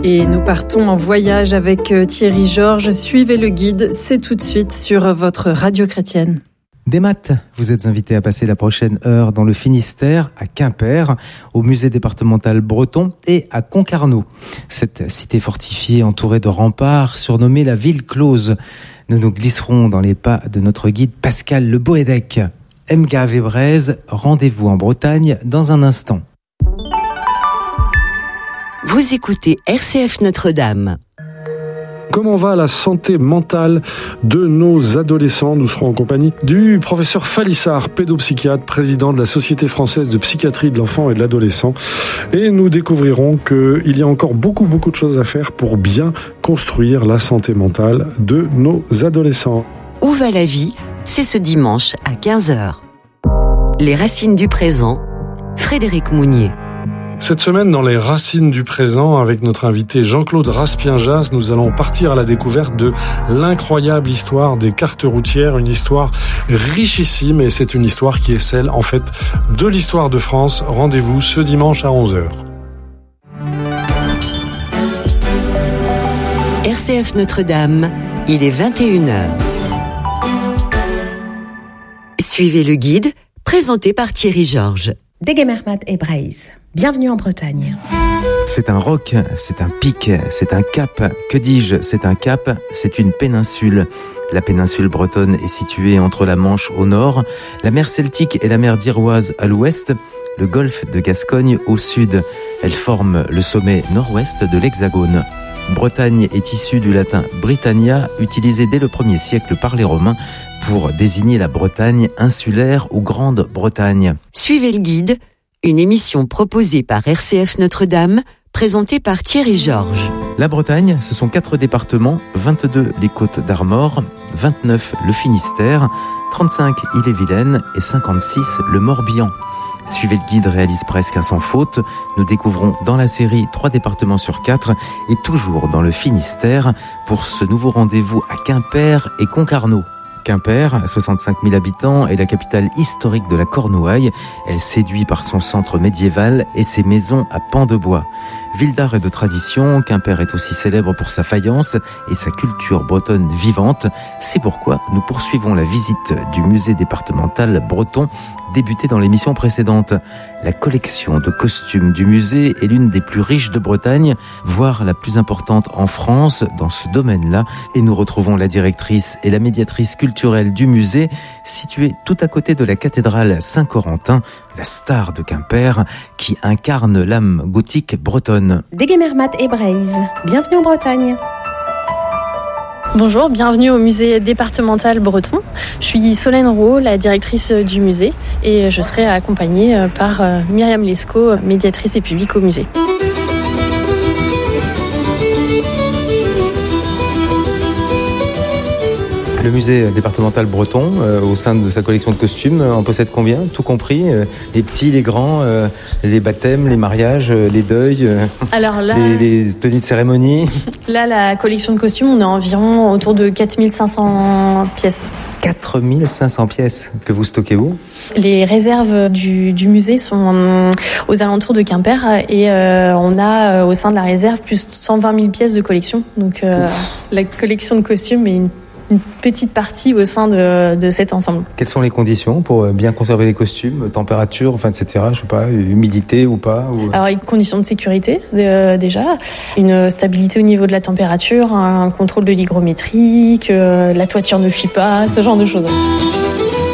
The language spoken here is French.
Et nous partons en voyage avec Thierry Georges. Suivez le guide, c'est tout de suite sur votre radio chrétienne. Des maths, vous êtes invités à passer la prochaine heure dans le Finistère, à Quimper, au musée départemental breton et à Concarneau. Cette cité fortifiée entourée de remparts, surnommée la ville close. Nous nous glisserons dans les pas de notre guide Pascal Le Boédec. M'Gave-Ébraise, rendez-vous en Bretagne dans un instant. Vous écoutez RCF Notre-Dame. Comment va la santé mentale de nos adolescents ? Nous serons en compagnie du professeur Falissard, pédopsychiatre, président de la Société française de psychiatrie de l'enfant et de l'adolescent. Et nous découvrirons qu'il y a encore beaucoup de choses à faire pour bien construire la santé mentale de nos adolescents. Où va la vie ? C'est ce dimanche à 15h. Les racines du présent, Frédéric Mounier. Cette semaine, dans les racines du présent, avec notre invité Jean-Claude Raspien-Jas, nous allons partir à la découverte de l'incroyable histoire des cartes routières, une histoire richissime, et c'est une histoire qui est celle, en fait, de l'histoire de France. Rendez-vous ce dimanche à 11h. RCF Notre-Dame, il est 21h. Suivez le guide, présenté par Thierry Georges. M'Gave-Ébraise. Bienvenue en Bretagne. C'est un roc, c'est un pic, c'est un cap. Que dis-je ? C'est un cap, c'est une péninsule. La péninsule bretonne est située entre la Manche au nord, la mer Celtique et la mer d'Iroise à l'ouest, le golfe de Gascogne au sud. Elle forme le sommet nord-ouest de l'Hexagone. Bretagne est issue du latin Britannia, utilisé dès le 1er siècle par les Romains pour désigner la Bretagne insulaire ou Grande-Bretagne. Suivez le guide, une émission proposée par RCF Notre-Dame, présentée par Thierry Georges. La Bretagne, ce sont 4 départements, 22 les Côtes d'Armor, 29 le Finistère, 35 Ille-et-Vilaine et 56 le Morbihan. Suivez le guide réalise presque un sans faute. Nous découvrons dans la série 3 départements sur 4 et toujours dans le Finistère pour ce nouveau rendez-vous à Quimper et Concarneau. Quimper, 65 000 habitants, est la capitale historique de la Cornouaille. Elle séduit par son centre médiéval et ses maisons à pans de bois. Ville d'art et de tradition, Quimper est aussi célèbre pour sa faïence et sa culture bretonne vivante. C'est pourquoi nous poursuivons la visite du musée départemental breton, débutée dans l'émission précédente. La collection de costumes du musée est l'une des plus riches de Bretagne, voire la plus importante en France dans ce domaine-là. Et nous retrouvons la directrice et la médiatrice culturelle du musée, située tout à côté de la cathédrale Saint-Corentin, la star de Quimper, qui incarne l'âme gothique bretonne. M'Gave-Ébraise. Bienvenue en Bretagne. Bonjour, bienvenue au musée départemental breton. Je suis Solène Roux, la directrice du musée, et je serai accompagnée par Myriam Lescaut, médiatrice et publique au musée. Le musée départemental breton, au sein de sa collection de costumes, en possède combien ? Tout compris, les petits, les grands, les baptêmes, les mariages, les deuils, Alors là, les tenues de cérémonie. Là, la collection de costumes, on est environ autour de 4500 pièces. 4500 pièces que vous stockez où ? Les réserves du musée sont aux alentours de Quimper et on a au sein de la réserve plus de 120 000 pièces de collection. Donc la collection de costumes est une petite partie au sein de cet ensemble. Quelles sont les conditions pour bien conserver les costumes ? Température, etc. Je sais pas, humidité ou pas Alors, les conditions de sécurité, déjà. Une stabilité au niveau de la température, un contrôle de l'hygrométrie, que la toiture ne fuit pas, ce genre de choses.